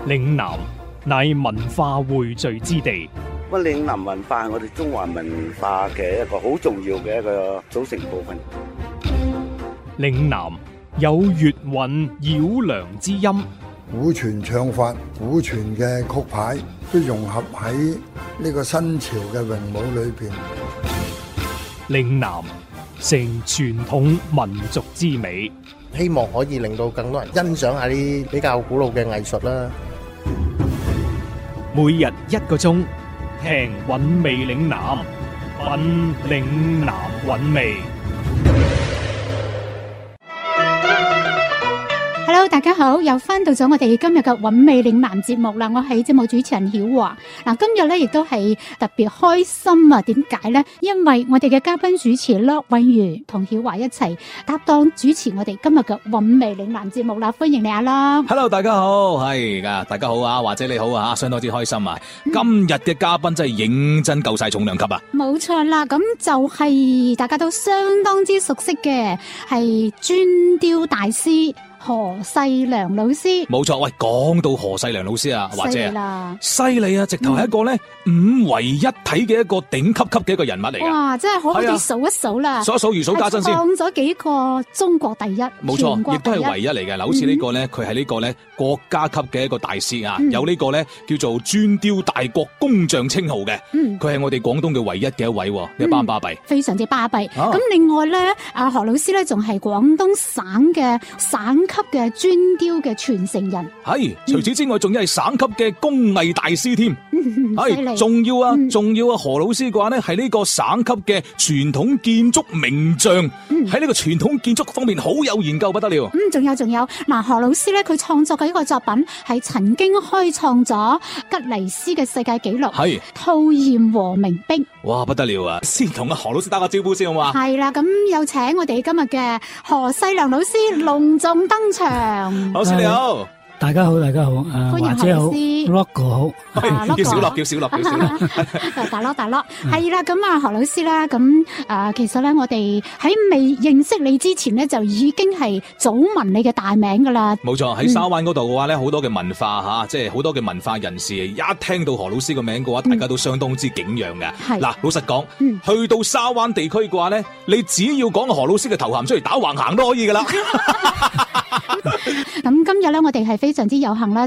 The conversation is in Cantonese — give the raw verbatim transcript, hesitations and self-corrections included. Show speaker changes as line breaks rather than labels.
嶺南乃文化匯聚之地。
咁嶺南文化係我哋中華文化嘅一個好重要嘅一個組成部分。
嶺南有粵韻繞梁之音，
古傳唱法、古傳嘅曲牌都融合喺呢個新潮嘅詠舞裏邊。
嶺南成傳統民族之美，
希望可以令到更多人欣賞下啲比較古老嘅藝術啦。
每日一個鐘，聽韻味嶺南，品嶺南韻味。
Hello， 大家好，又翻到咗我哋今日嘅韻味嶺南節目啦。我係節目主持人曉華。嗱，今日咧亦都係特別開心啊！點解咧？因為我哋嘅嘉賓主持駱韻如同曉華一齊搭檔主持我哋今日嘅韻味嶺南節目啦。歡迎你阿駱。
Hello， 大家好，係噶，大家好啊，或者你好啊，相當之開心啊！嗯、今日嘅嘉賓真係認真夠晒重量級啊！
冇錯啦，咁就係大家都相當之熟悉嘅，係磚雕大師何世良老師。
冇錯，喂，講到何世良老師啊，或者犀利啊，直頭係一個咧、嗯、五位一體嘅一個頂級級嘅一個人物嚟嘅。哇，
真係好好哋數一數啦，
數一數如數家珍先。
創咗幾個中國第一，
冇錯，亦都係唯一嚟嘅。嗱，好似呢個咧，佢係呢個咧國家級嘅一個大師啊，嗯、有呢個咧叫做磚雕大國工匠稱號嘅。嗯，佢係我哋廣東嘅唯一嘅一位，一班巴閉，
非常之巴閉。咁、啊、另外咧，阿何老師咧仲係廣東省嘅省級嘅磚雕嘅傳承人，
係除此之外，仲要係省級嘅工藝大師添，係仲要啊，仲、嗯、要啊，何老師嘅話呢，係呢個省級嘅傳統建築名將，喺呢、嗯、個傳統建築方面好有研究不得了。嗯，
仲有仲有，嗱，何老師呢，佢創作嘅一個作品係曾經開創咗吉尼斯嘅世界紀錄，係兔硯和明壁。
哇，不得了啊！先同阿何老師打個招呼先好嘛？
係啦，咁有請我哋今日嘅何世良老師隆重登場。
老師你好，
大家好，大家好，誒，
歡迎
華姐好
，Rock
好，
叫小樂，叫小樂，叫小樂，
大樂大樂，係啦，咁啊何老師啦，咁誒，其實咧我哋喺未認識你之前咧，就已經係早聞你嘅大名噶啦。
冇錯，喺沙灣嗰度嘅話咧，好多嘅文化吓，即係好多嘅文化人士，一聽到何老師個名嘅話，大家都相當之景仰嘅。係嗱，老實講，去到沙灣地區嘅話咧，你只要講個何老師嘅頭銜出嚟打橫行都可以噶啦。
咁今日咧，我哋係非常之有幸啦。